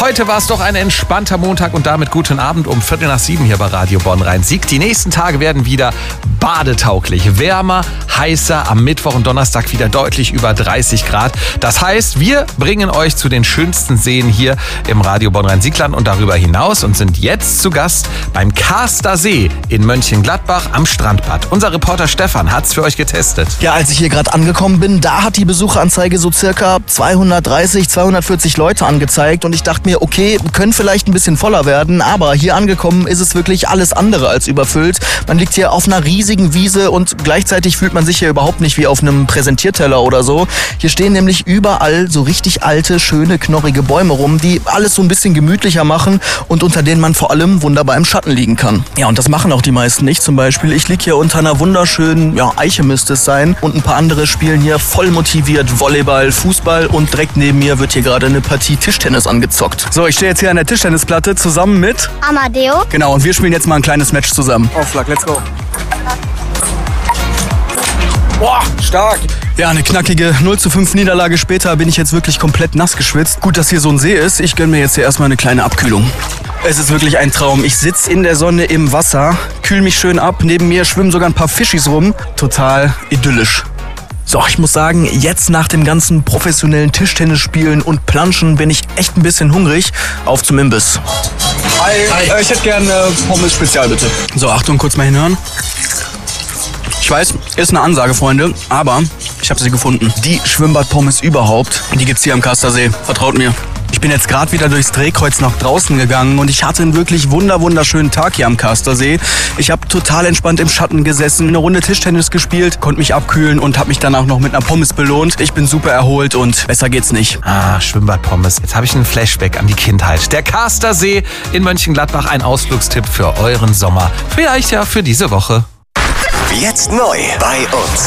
Heute war es doch ein entspannter Montag und damit guten Abend um 6:45 hier bei Radio Bonn-Rhein-Sieg. Die nächsten Tage werden wieder badetauglich. Wärmer, heißer, am Mittwoch und Donnerstag wieder deutlich über 30 Grad. Das heißt, wir bringen euch zu den schönsten Seen hier im Radio Bonn-Rhein-Siegland und darüber hinaus und sind jetzt zu Gast beim Kaster See in Mönchengladbach am Strandbad. Unser Reporter Stefan hat's für euch getestet. Ja, als ich hier gerade angekommen bin, da hat die Besucheranzeige so circa 230, 240 Leute angezeigt und ich dachte mir, okay, können vielleicht ein bisschen voller werden, aber hier angekommen ist es wirklich alles andere als überfüllt. Man liegt hier auf einer riesigen Wiese und gleichzeitig fühlt man sich hier überhaupt nicht wie auf einem Präsentierteller oder so. Hier stehen nämlich überall so richtig alte, schöne, knorrige Bäume rum, die alles so ein bisschen gemütlicher machen und unter denen man vor allem wunderbar im Schatten liegen kann. Ja, und das machen auch die meisten nicht. Zum Beispiel, ich liege hier unter einer wunderschönen, Eiche müsste es sein und ein paar andere spielen hier voll motiviert Volleyball, Fußball und direkt neben mir wird hier gerade eine Partie Tischtennis angezockt. So, ich stehe jetzt hier an der Tischtennisplatte zusammen mit Amadeo. Genau, und wir spielen jetzt mal ein kleines Match zusammen. Auf Schlag, let's go. Boah, stark. Ja, eine knackige 0:5 Niederlage später bin ich jetzt wirklich komplett nass geschwitzt. Gut, dass hier so ein See ist. Ich gönne mir jetzt hier erstmal eine kleine Abkühlung. Es ist wirklich ein Traum. Ich sitze in der Sonne im Wasser, kühle mich schön ab. Neben mir schwimmen sogar ein paar Fischis rum. Total idyllisch. So, ich muss sagen, jetzt nach dem ganzen professionellen Tischtennisspielen und Planschen bin ich echt ein bisschen hungrig. Auf zum Imbiss. Hi. Ich hätte gerne Pommes Spezial, bitte. So, Achtung, kurz mal hinhören. Ich weiß, ist eine Ansage, Freunde, aber ich habe sie gefunden. Die Schwimmbadpommes überhaupt, die gibt's hier am Kastersee. Vertraut mir. Ich bin jetzt gerade wieder durchs Drehkreuz nach draußen gegangen und ich hatte einen wirklich wunderschönen Tag hier am Kastersee. Ich habe total entspannt im Schatten gesessen, eine Runde Tischtennis gespielt, konnte mich abkühlen und habe mich danach noch mit einer Pommes belohnt. Ich bin super erholt und besser geht's nicht. Schwimmbadpommes. Jetzt habe ich einen Flashback an die Kindheit. Der Kastersee in Mönchengladbach, ein Ausflugstipp für euren Sommer. Vielleicht ja für diese Woche. Jetzt neu bei uns.